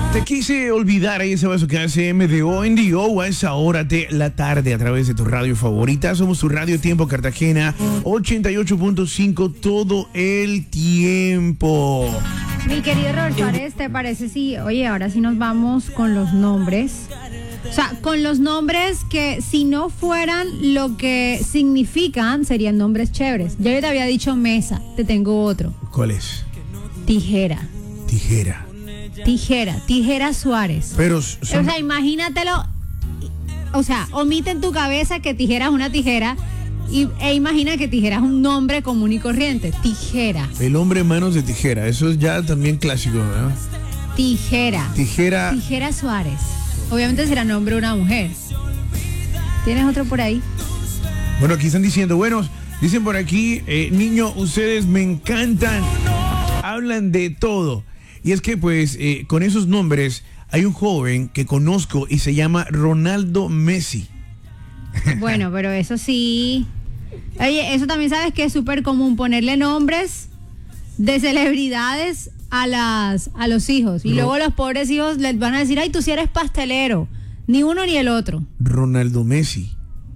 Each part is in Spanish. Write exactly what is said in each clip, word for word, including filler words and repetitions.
Te quise olvidar, ahí ese vaso que hace M D O en D O a esa hora de la tarde a través de tu radio favorita. Somos tu Radio Tiempo Cartagena ochenta y ocho punto cinco todo el tiempo. Mi querido Robert Suárez, ¿te parece si, oye, ahora sí nos vamos con los nombres? O sea, con los nombres que si no fueran lo que significan, serían nombres chéveres. Ya yo te había dicho mesa, te tengo otro. ¿Cuál es? Tijera. Tijera. Tijera, Tijera Suárez. Pero son... O sea, imagínatelo. O sea, omite en tu cabeza que Tijera es una tijera y, e imagina que Tijera es un nombre común y corriente. Tijera. El hombre en manos de tijera, eso es ya también clásico, ¿verdad? Tijera. Tijera. Tijera Suárez. Obviamente será nombre de una mujer. ¿Tienes otro por ahí? Bueno, aquí están diciendo, bueno, dicen por aquí, eh, niño, ustedes me encantan. Hablan de todo. Y es que pues eh, con esos nombres hay un joven que conozco y se llama Ronaldo Messi. Bueno, pero eso sí. Oye, eso también sabes que es súper común ponerle nombres de celebridades a las a los hijos. Y Ro- luego los pobres hijos les van a decir, ay, tú sí eres pastelero. Ni uno ni el otro. Ronaldo Messi.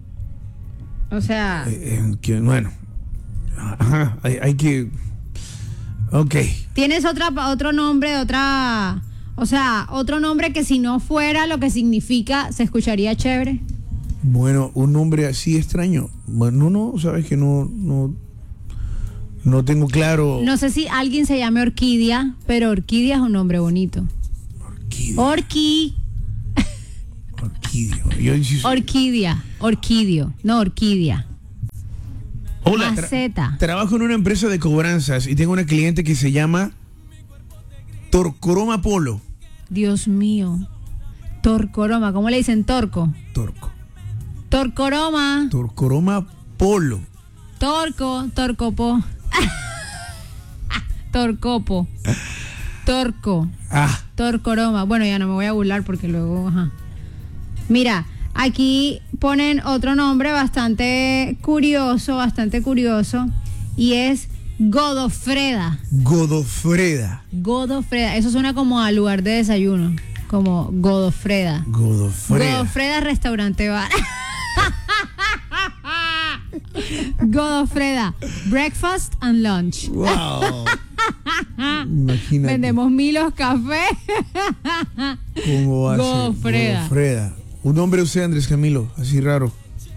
O sea... Eh, eh, que, bueno, ajá, hay, hay que... Ok. ¿Tienes otra, otro nombre de otra... O sea, otro nombre que si no fuera lo que significa, se escucharía chévere? Bueno, un nombre así extraño. Bueno, no, sabes que no, no, no tengo claro. No sé si alguien se llame Orquídea, pero Orquídea es un nombre bonito. Orquídea. Orqui. Orquídea. Yo insisto- Orquídea. Orquidio. No, Orquídea. Hola, tra- Maceta. trabajo en una empresa de cobranzas y tengo una cliente que se llama Torcoroma Polo. Dios mío. Torcoroma. ¿Cómo le dicen torco? Torco. Torcoroma. Torcoroma Polo. Torco. Torcopo. Torcopo. Torco. Ah, Torcoroma. Bueno, ya no me voy a burlar porque luego... Ajá. Mira, aquí ponen otro nombre bastante curioso, bastante curioso, y es Godofreda. Godofreda. Godofreda. Eso suena como al lugar de desayuno, como Godofreda. Godofreda. Godofreda Restaurante Bar. Godofreda. Breakfast and lunch. Wow. Imagínate. Vendemos milos, café. ¿Cómo va a ser? Godofreda. Godofreda. Un nombre usted, Andrés Camilo, así raro.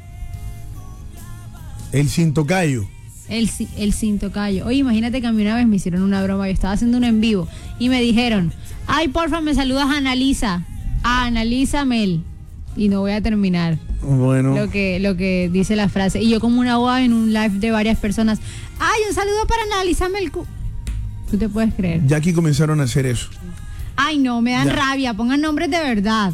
El Cintocayo. El, ci- el cinto callo. Oye, imagínate que a mí una vez me hicieron una broma. Yo estaba haciendo un en vivo y me dijeron, ay, porfa, me saludas a Analisa. A Analisa Mel. Y no voy a terminar Bueno. lo que, lo que dice la frase. Y yo como una boba en un live de varias personas. Ay, un saludo para Analisa Mel. ¿Tú te puedes creer? Ya aquí comenzaron a hacer eso. Ay, no, me dan Ya. rabia. Pongan nombres de verdad.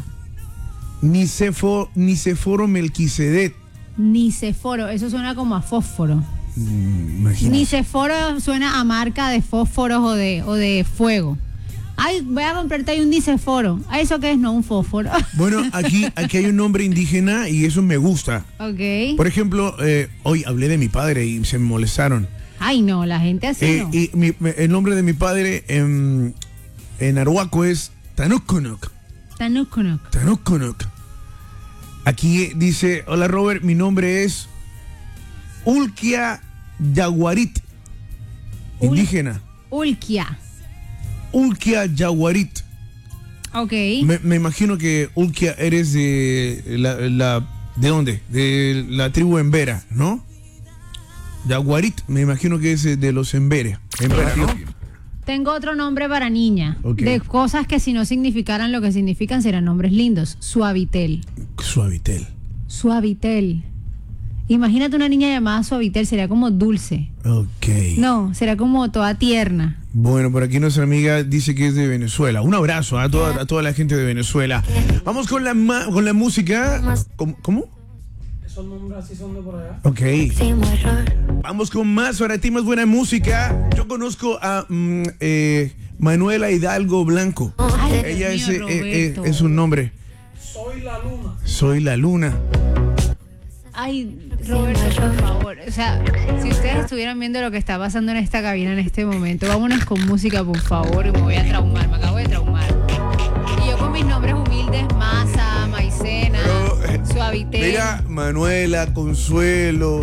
Nicefo, Niceforo Melquisedec. Niceforo. Eso suena como a fósforo. Mm, imagínate. Niceforo suena a marca de fósforos o de, o de fuego. Ay, voy a comprarte ahí un Niceforo. ¿A eso qué es? No, un fósforo. Bueno, aquí, aquí hay un nombre indígena y eso me gusta. Ok. Por ejemplo, eh, hoy hablé de mi padre y se me molestaron. Ay, no, la gente así Eh, no. y mi- me- el nombre de mi padre en, en Arhuaco es Tanuconok. Tanuconok. Tanuconok. Aquí dice, hola Robert, mi nombre es Ulquia Yaguarit. Ul- Indígena. Ulquia. Ulquia Yaguarit. Ok. Me, me imagino que Ulquia eres de la, la ¿de dónde? De la tribu Embera, ¿no? Yaguarit, me imagino que es de los Embera. Embera, ¿no? Tengo otro nombre para niña. Ok. De cosas que si no significaran lo que significan serán nombres lindos. Suavitel. Suavitel. Suavitel. Imagínate una niña llamada Suavitel, sería como dulce. Ok. No, será como toda tierna. Bueno, por aquí nuestra amiga dice que es de Venezuela. Un abrazo a toda, a toda la gente de Venezuela. Vamos con la, ma- con la música. ¿Cómo? ¿Cómo? Esos nombres así son de por allá. Ok. Vamos con más, para ti más buena música. Yo conozco a mm, eh, Manuela Hidalgo Blanco. Ay, Dios Ella es, mío, eh, eh, Roberto. es un nombre. Soy la luna. Soy la luna. Ay, Roberto, por favor. O sea, si ustedes estuvieran viendo lo que está pasando en esta cabina en este momento, vámonos con música, por favor, y me voy a traumar, me acabo de traumar. Manuela, Manuela, Consuelo,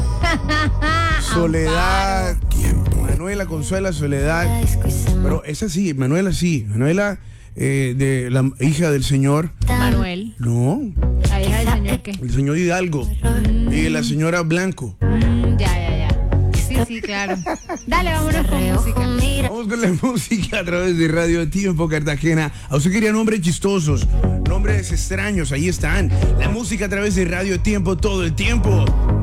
Soledad. Manuela, Consuela, Soledad. Pero esa sí, Manuela sí. Manuela, eh, de la hija del señor. Manuel. No, La hija del señor qué. el señor Hidalgo. Y la señora Blanco. Mm, ya, ya, ya. Sí, sí, claro. Dale, vámonos con música. Vamos con la música a través de Radio Tiempo Cartagena. A usted quería nombres chistosos, nombres extraños, ahí están. La música a través de Radio Tiempo todo el tiempo.